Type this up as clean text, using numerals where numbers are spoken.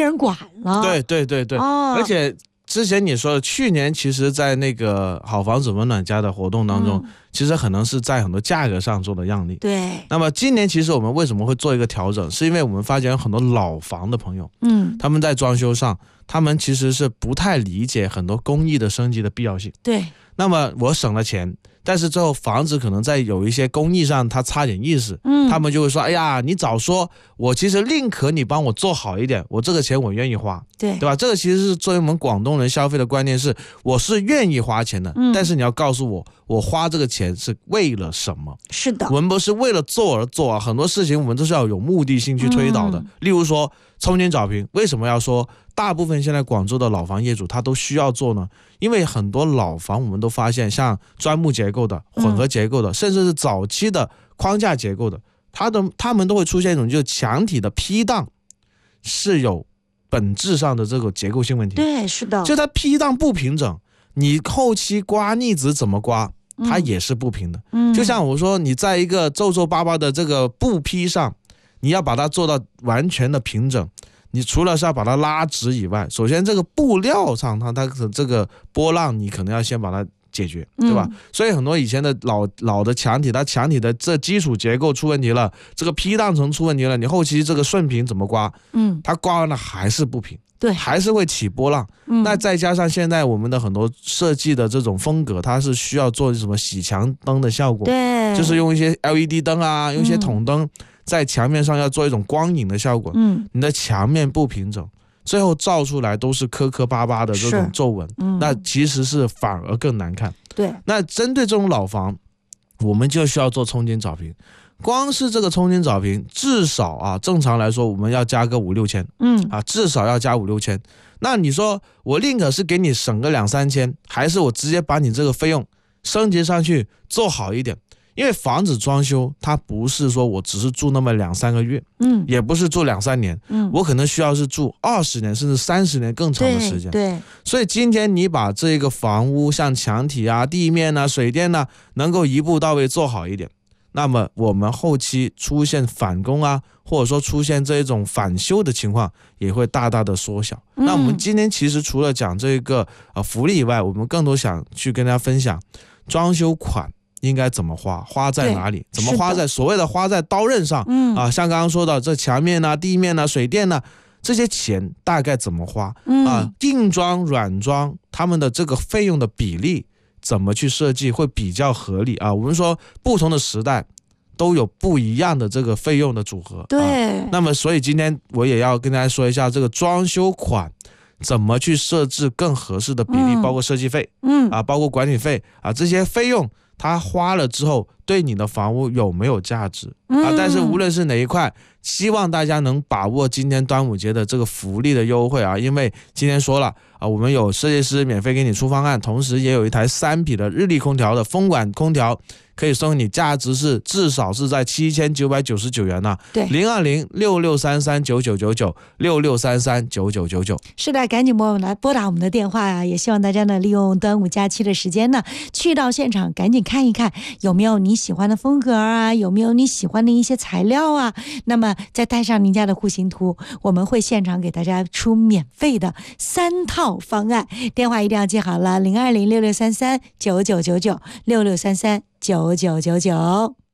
人管了。 对对对对，而且之前你说的，去年其实在那个好房子温暖家的活动当中，其实可能是在很多价格上做的让利。 对。 那么今年其实我们为什么会做一个调整，是因为我们发现有很多老房的朋友，他们在装修上，他们其实是不太理解很多工艺的升级的必要性。 对。 那么我省了钱，但是最后房子可能在有一些工艺上它差点意思，他们就会说，哎呀，你早说，我其实宁可你帮我做好一点，我这个钱我愿意花，对吧？这个其实是作为我们广东人消费的观念是，我是愿意花钱的，但是你要告诉我，我花这个钱是为了什么？是的，我们不是为了做而做啊，很多事情我们都是要有目的性去推导的。例如说冲金找平，为什么要说大部分现在广州的老房业主他都需要做呢？因为很多老房我们都发现，像砖木结构的、混合结构的，甚至是早期的框架结构的，他们都会出现一种就是墙体的批荡是有本质上的这个结构性问题。对，是的，就它批荡不平整，你后期刮腻子怎么刮，它也是不平的。就像我说，你在一个皱皱巴巴的这个布坯上，你要把它做到完全的平整，你除了是要把它拉直以外，首先这个布料上它的这个波浪你可能要先把它解决，对吧？所以很多以前的老的墙体，它墙体的这基础结构出问题了，这个批荡层出问题了，你后期这个顺平怎么刮，它刮完了还是不平，对，还是会起波浪。那再加上现在我们的很多设计的这种风格，它是需要做什么洗墙灯的效果，对，就是用一些 LED 灯啊，用一些筒灯在墙面上要做一种光影的效果，你的墙面不平整，最后照出来都是磕磕巴巴的这种皱纹，那其实是反而更难看。对，那针对这种老房，我们就需要做冲金找平。光是这个冲金找平，至少啊，正常来说我们要加个5-6千，至少要加5-6千。那你说我宁可是给你省个2-3千，还是我直接把你这个费用升级上去做好一点？因为房子装修它不是说我只是住那么2-3个月，也不是住2-3年，我可能需要是住20年甚至30年更长的时间。对，所以今天你把这个房屋像墙体啊、地面啊、水电啊能够一步到位做好一点，那么我们后期出现返工啊，或者说出现这种返修的情况也会大大的缩小。那我们今天其实除了讲这个福利以外，我们更多想去跟大家分享装修款应该怎么花，花在哪里，怎么花在所谓的花在刀刃上，像刚刚说的这墙面啊、地面啊、水电啊，这些钱大概怎么花，硬装软装他们的这个费用的比例怎么去设计会比较合理啊？我们说不同的时代都有不一样的这个费用的组合，对，那么所以今天我也要跟大家说一下这个装修款怎么去设置更合适的比例，包括设计费，包括管理费啊，这些费用它花了之后对你的房屋有没有价值但是无论是哪一块，希望大家能把握今天端午节的这个福利的优惠啊，因为今天说了我们有设计师免费给你出方案，同时也有一台3匹的日立空调的风管空调可以送你，价值是至少是在7999元呢。对，0206633999966339999。是的，赶紧拨打我们的电话啊！也希望大家呢利用端午假期的时间呢，去到现场赶紧看一看有没有你喜欢的风格啊，有没有你喜欢的一些材料啊。那么再带上您家的户型图，我们会现场给大家出免费的3套方案。电话一定要记好了，02066339999，66339999。